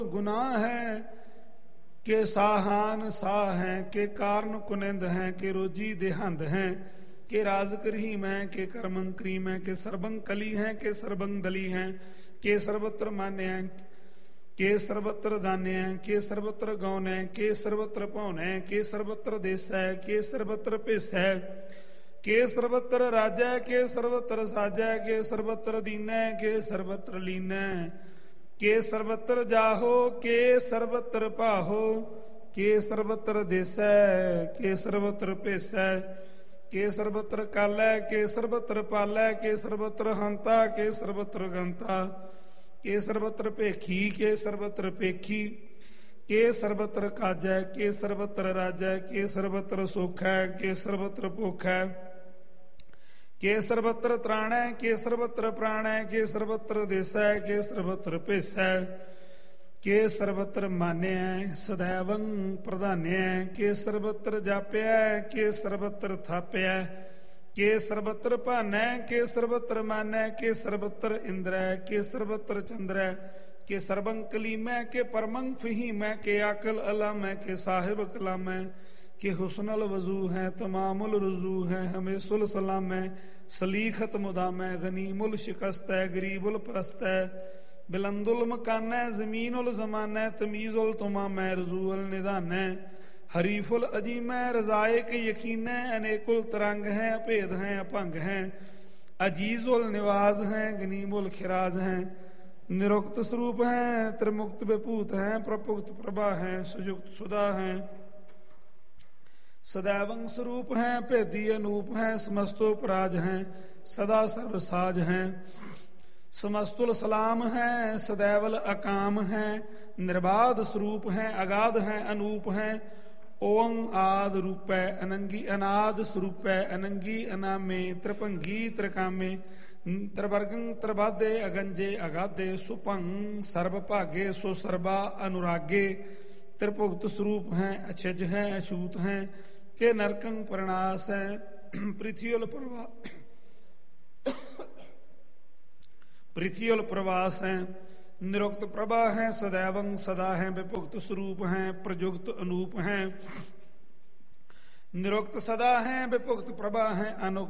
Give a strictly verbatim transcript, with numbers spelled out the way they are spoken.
गुनाह है के साहान साह हैं, के कारण कुनिंद हैं, के रोजी देहंद हैं, के राज करीम हैं, के कर्मं करीम हैं, के सर्वं कली हैं, के सर्वं दली हैं, के सर्वत्र मान्य हैं, के सर्वत्र दान्य हैं, के सर्वत्र गौन है, के सर्वत्र पौन है, के सर्वत्र देश है, के सर्वत्र पिस है, के सर्वत्र राजा, के सर्वत्र साजा, के सर्वत्र दीन है, के सर्वत्र लीन है, के सर्वत्र जाहो, के सर्वत्र पाहो, के सर्वत्र देश है, के सर्वत्र पेश है, के सर्वत्र काल है, के सर्वत्र पाल है, के सर्वत्र हंता, के सर्वत्र गंता, के सर्वत्र पेखी, के सर्वत्र पेखी, के सर्वत्र काज है, के सर्वत्र राज है, के सर्वत्र सुख है, के सर्वत्र भुख है, के सर्वत्र त्राण है, के सर्वत्र प्राण है, के सर्वत्र देश है, के सर्वत्र पेश है, के सर्वत्र मान्य है, सदैवं प्रधान्य है, के सर्वत्र जाप्य है, के सर्वत्र थाप्य है, के सर्वत्र भान है, के सर्वत्र मान है, के सर्वत्र इंद्र है, के सर्वत्र चंद्र है, के सर्वं कलीम है, के परमं फहीम है, के आकल अलाम है, के साहिब कलाम है, के हुस्नल वजू है, तमामुल रुजू है, हमें सुल सलाम है, सलीखत मुदाम है, गनीमुल शिकस्त है, गरीबुल परस्त है, बिलंदुल मकान है, जमीनुल जमान है, तमीजुल तुमाम है, रजूल निदान है, हरीफुल अजीम है, रजाए के यकीन है, अनेकुल तरंग हैं, अभेद हैं, अपंग हैं, अजीजुल निवाज हैं, गनीमुल खिराज हैं, निरुक्त स्वरूप हैं, त्रिमुक्त विभूत हैं, प्रपुक्त प्रभा हैं, सुजुक्त सुधा हैं, सदैवं स्वरूप हैं, भेदी अनूप हैं, समस्तोपराज हैं, सदा सर्वसाज हैं, समस्तुल सलाम हैं, सदैवल अकाम हैं, निर्बाध स्वरूप हैं, अगाध हैं, अनूप हैं, ओं आद रूप है, अनंगी अनाद स्वरूप है, अनंगी अनामे, त्रिभंगी त्रिकामे, त्रिवर्गं त्रिबाधे, अगंजे अगाधे, सुभंग सर्वभागे, सुसर्वा अनुरागे, त्रिभुक्त स्वरूप हैं, अछज हैं, अछूत हैं, के नरकं प्रणास हैं, पृथ्वील प्रवा पृथ्वील प्रवास हैं, निरुक्त प्रभा हैं, सदैवं सदा हैं, विभुक्त स्वरूप हैं, प्रयुक्त अनूप हैं, निरुक्त सदा हैं, विभुक्त प्रभा हैं, अनुक्त